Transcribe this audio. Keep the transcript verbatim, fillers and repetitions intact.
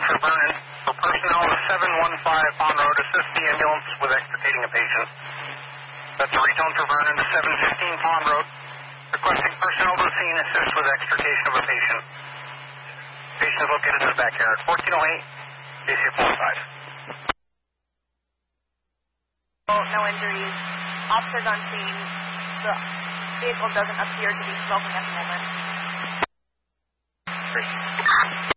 for Vernon. For personnel to seven one five Pond Road, assist the ambulance with extricating a patient. That's a retone for Vernon to seven fifteen Pond Road. Requesting personnel to the scene, assist with extrication of a patient. Patient is located in the backyard. fourteen oh eight, A C forty-five. No injuries. Officers on scene. The vehicle doesn't appear to be smoking at the moment. Great.